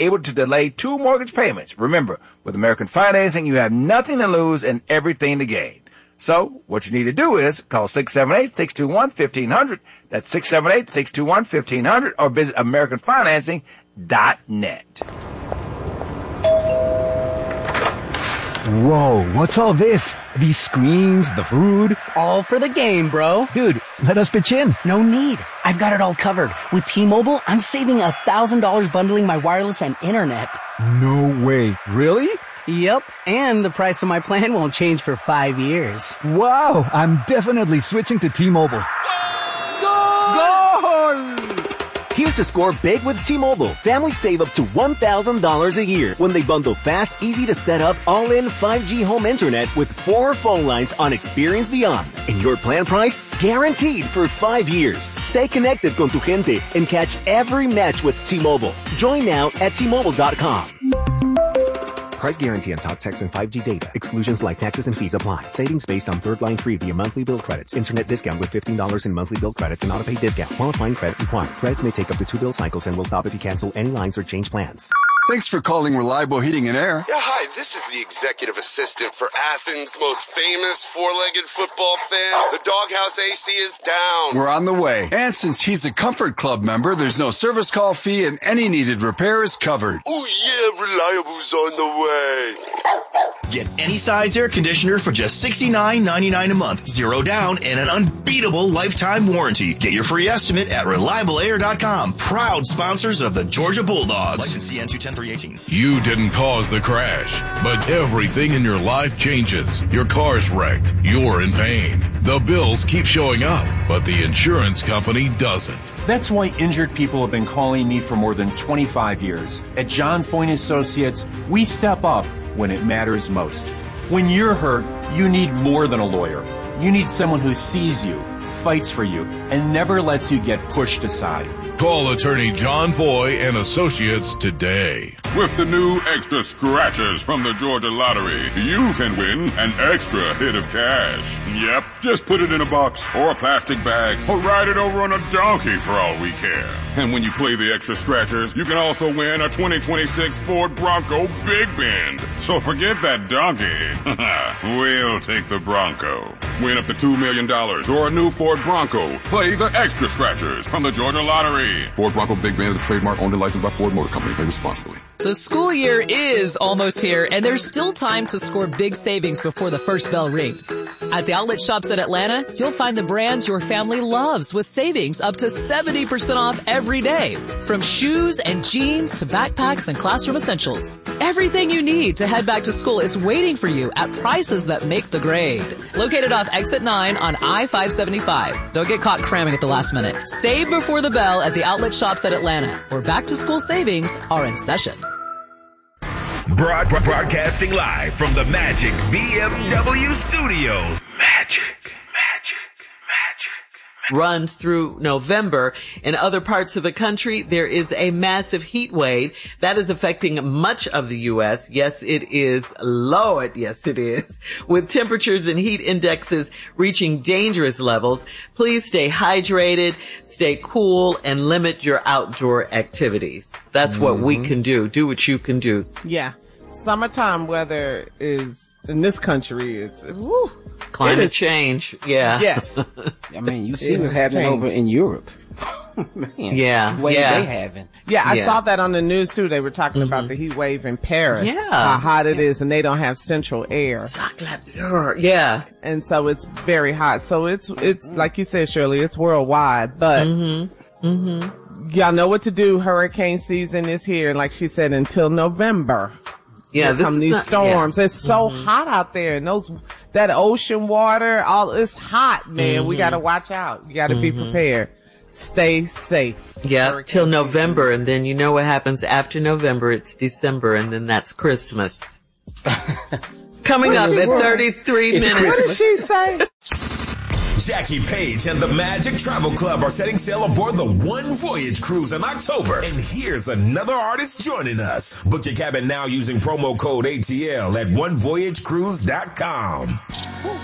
able to delay 2 mortgage payments. Remember, with American Financing, you have nothing to lose and everything to gain. So, what you need to do is call 678-621-1500. That's 678-621-1500, or visit AmericanFinancing.net. Whoa, what's all this? These screens, the food? All for the game, bro. Dude, let us pitch in. No need. I've got it all covered. With T-Mobile, I'm saving $1,000 bundling my wireless and internet. No way. Really? Yep, and the price of my plan won't change for 5 years. Wow, I'm definitely switching to T-Mobile. Goal! Here's to score big with T-Mobile. Families save up to $1,000 a year when they bundle fast, easy to set up, all-in 5G home internet with 4 phone lines on Experience Beyond. And your plan price? Guaranteed for 5 years. Stay connected con tu gente and catch every match with T-Mobile. Join now at T-Mobile.com. Price guarantee on talk, text, and 5G data. Exclusions like taxes and fees apply. Savings based on third line free via monthly bill credits. Internet discount with $15 in monthly bill credits and auto-pay discount. Qualifying credit required. Credits may take up to 2 bill cycles and will stop if you cancel any lines or change plans. Thanks for calling Reliable Heating and Air. Yeah, hi, this is the executive assistant for Athens' most famous four-legged football fan. The Doghouse AC is down. We're on the way. And since he's a Comfort Club member, there's no service call fee and any needed repair is covered. Oh yeah, Reliable's on the way. Get any size air conditioner for just $69.99 a month. 0 down and an unbeatable lifetime warranty. Get your free estimate at ReliableAir.com. Proud sponsors of the Georgia Bulldogs. License CN 210-318. You didn't cause the crash, but everything in your life changes. Your car's wrecked. You're in pain. The bills keep showing up, but the insurance company doesn't. That's why injured people have been calling me for more than 25 years. At John Foyne Associates, we step up when it matters most. When you're hurt, you need more than a lawyer. You need someone who sees you, fights for you, and never lets you get pushed aside. Call attorney John Foy and Associates today. With the new extra scratchers from the Georgia Lottery, you can win an extra hit of cash. Yep, just put it in a box or a plastic bag or ride it over on a donkey for all we care. And when you play the extra scratchers, you can also win a 2026 Ford Bronco Big Bend. So forget that donkey. We'll take the Bronco. Win up to $2 million or a new Ford Bronco. Play the extra scratchers from the Georgia Lottery. Ford Bronco Big Bend is a trademark owned and licensed by Ford Motor Company. Play responsibly. The school year is almost here, and there's still time to score big savings before the first bell rings. At the outlet shops at Atlanta, you'll find the brands your family loves with savings up to 70% off every day. From shoes and jeans to backpacks and classroom essentials. Everything you need to head back to school is waiting for you at prices that make the grade. Located off Exit 9 on I-575. Don't get caught cramming at the last minute. Save before the bell at the outlet shops at Atlanta, where back-to-school savings are in session. Broadcasting live from the Magic BMW Studios. Magic. Runs through November. In other parts of the country, there is a massive heat wave that is affecting much of the U.S. Yes, it is. Lord, yes, it is. With temperatures and heat indexes reaching dangerous levels, please stay hydrated, stay cool, and limit your outdoor activities. That's what we can do. Do what you can do. Yeah. Summertime weather is, in this country, it's, woo. Climate change, yeah. Yes. I mean, you see what's happening over in Europe. Man, yeah. The way they having. Yeah, I saw that on the news too. They were talking about the heat wave in Paris. Yeah. How hot it is, and they don't have central air. Yeah. And so it's very hot. So it's like you said, Shirley, it's worldwide. But y'all know what to do. Hurricane season is here. Like she said, until November. Yeah, come these storms. Yeah. It's so hot out there, and that ocean water, it's hot, man. We gotta watch out. You gotta be prepared. Stay safe. Yeah, till November, and then you know what happens after November. It's December, and then that's Christmas. Coming up at 33 minutes. What did she say? Jackie Page and the Magic Travel Club are setting sail aboard the One Voyage cruise in October. And here's another artist joining us. Book your cabin now using promo code ATL at onevoyagecruise.com.